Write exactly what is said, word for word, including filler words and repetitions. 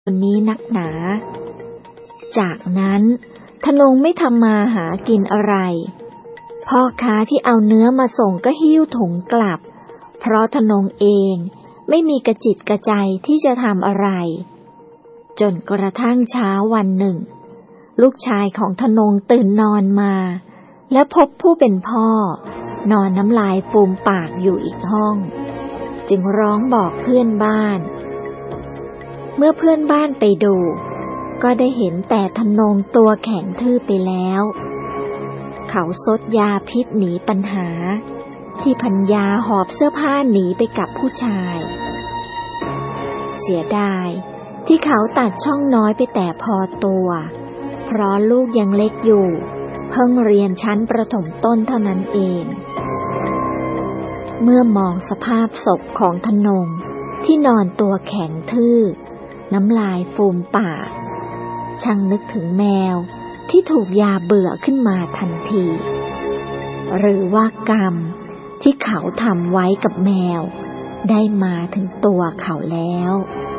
คนนี้นักหนาจากนั้นธนงไม่ทำมาหากินอะไรพ่อค้าที่เอาเนื้อมาส่งก็หิ้วถุงกลับเพราะธนงเองไม่มีกระจิตกระใจที่จะทำอะไรจนกระทั่งเช้าวันหนึ่งลูกชายของธนงตื่นนอนมาและพบผู้เป็นพ่อนอนน้ำลายฟูมปากอยู่อีกห้องจึงร้องบอกเพื่อนบ้านเมื่อเพื่อนบ้านไปดูก็ได้เห็นแต่ธนงตัวแข็งทื่อไปแล้วเขาซดยาพิษหนีปัญหาที่พัญญาหอบเสื้อผ้าหนีไปกับผู้ชายเสียดายที่เขาตัดช่องน้อยไปแต่พอตัวเพราะลูกยังเล็กอยู่เพิ่งเรียนชั้นประถมต้นเท่านั้นเองเมื่อมองสภาพศพของธนงที่นอนตัวแข็งทื่อน้ำลายฟูมปากช่างนึกถึงแมวที่ถูกยาเบื่อขึ้นมาทันทีหรือว่ากรรมที่เขาทำไว้กับแมวได้มาถึงตัวเขาแล้ว